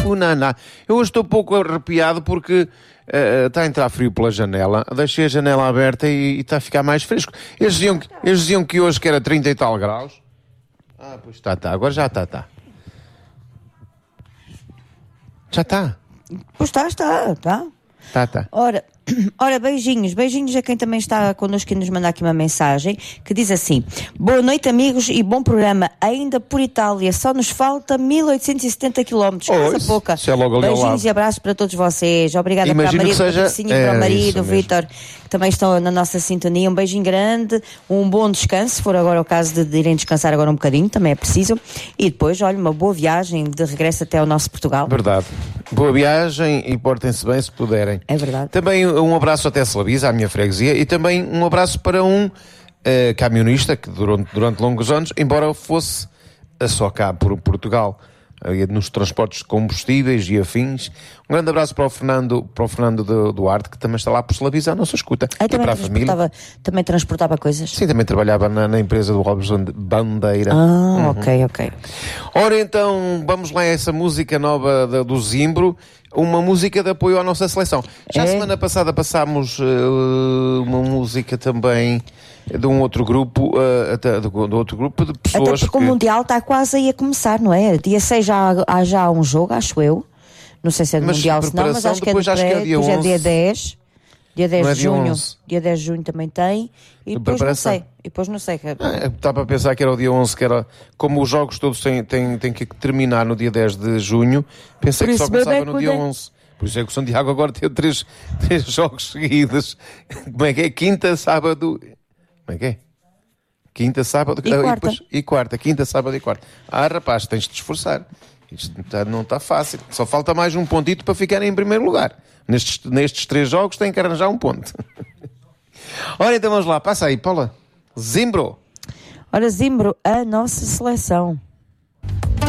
Naná. Eu hoje estou um pouco arrepiado porque está a entrar frio pela janela. Deixei a janela aberta e está a ficar mais fresco. Eles diziam que hoje que era 30 e tal graus. Pois está. Agora já está. Já está. Pois está. Tá. Ora, beijinhos a quem também está connosco e nos manda aqui uma mensagem que diz assim: boa noite amigos e bom programa, ainda por Itália, só nos falta 1870 km, coisa pouca. É logo ali Beijinhos e abraços para todos vocês, obrigada para a Maria, para o marido, o Vítor, que também estão na nossa sintonia, um beijinho grande, um bom descanso, se for agora o caso de irem descansar agora um bocadinho, também é preciso, e depois, olha, uma boa viagem de regresso até ao nosso Portugal. Verdade, boa viagem e portem-se bem se puderem. É verdade. Também um abraço até Slavisa, à minha freguesia, e também um abraço para um camionista que durante longos anos, embora fosse só cá por Portugal, nos transportes de combustíveis e afins. Um grande abraço para o Fernando Duarte, que também está lá por Slavisa, a nossa escuta. E para a família. Também transportava coisas? Sim, também trabalhava na empresa do Robson Bandeira. Ok. Ora então, vamos lá a essa música nova do Zimbro, uma música de apoio à nossa seleção. Já semana passada passámos uma música também de um outro grupo, do outro grupo de pessoas. Até porque o Mundial está quase aí a começar, não é? Dia 6 há já um jogo, acho eu. Não sei se é do Mundial, se não, mas acho que é dia 11. É dia 10. Dia 10 de junho. 11. Dia 10 de junho também tem. E depois não sei. Estava a pensar que era o dia 11, que era como os jogos todos têm que terminar no dia 10 de junho. Pensei que só começava no dia 11. Por isso é que o Santiago agora tem três jogos seguidos. Como é que é? Quinta, sábado... Como é que é? Quinta, sábado e quarta. Quinta, sábado e quarta. Rapaz, tens de te esforçar. Isto não está fácil. Só falta mais um pontito para ficar em primeiro lugar. Nestes 3 jogos tem que arranjar um ponto. Ora, então vamos lá. Passa aí, Paula. Zimbro. Ora, Zimbro, a nossa seleção.